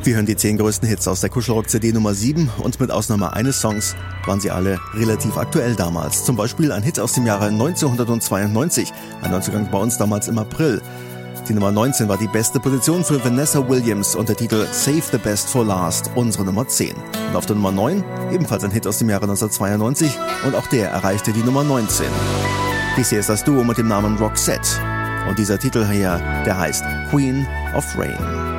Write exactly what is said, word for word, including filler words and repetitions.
Wir hören die zehn größten Hits aus der Kuschelrock-C D Nummer sieben und mit Ausnahme eines Songs waren sie alle relativ aktuell damals. Zum Beispiel ein Hit aus dem Jahre neunzehnhundertzweiundneunzig, ein Neuzugang bei uns damals im April. Die Nummer neunzehn war die beste Position für Vanessa Williams und der Titel Save the Best for Last, unsere Nummer zehn. Und auf der Nummer neun, ebenfalls ein Hit aus dem Jahre neunzehnhundertzweiundneunzig und auch der erreichte die Nummer neunzehn. Dies hier ist das Duo mit dem Namen Roxette und dieser Titel hier, der heißt Queen of Rain.